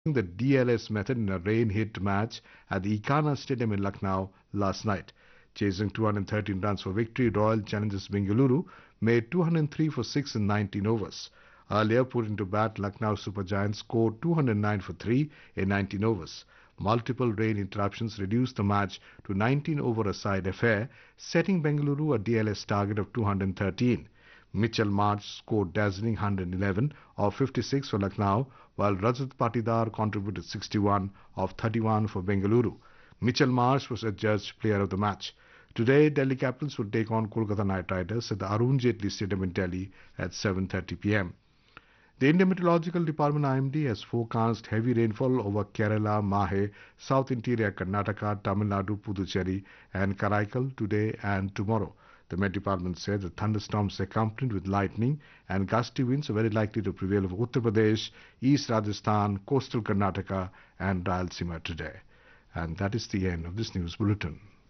the DLS method in a rain-hit match at the Ikana Stadium in Lucknow last night. Chasing 213 runs for victory, Royal Challengers Bengaluru made 203 for 6 in 19 overs. Earlier put into bat, Lucknow Super Giants scored 209 for 3 in 19 overs. Multiple rain interruptions reduced the match to 19 over a side affair, setting Bengaluru a DLS target of 213. Mitchell Marsh scored dazzling 111 of 56 for Lucknow, while Rajat Patidar contributed 61 of 31 for Bengaluru. Mitchell Marsh was adjudged player of the match. Today, Delhi Capitals will take on Kolkata Knight Riders at the Arun Jaitley Stadium in Delhi at 7:30 p.m. The Indian Meteorological Department IMD has forecast heavy rainfall over Kerala, Mahe, South Interior Karnataka, Tamil Nadu, Puducherry and Karaikal today and tomorrow. The Met Department said the thunderstorms accompanied with lightning and gusty winds are very likely to prevail over Uttar Pradesh, East Rajasthan, coastal Karnataka and Rayalaseema today. And that is the end of this news bulletin.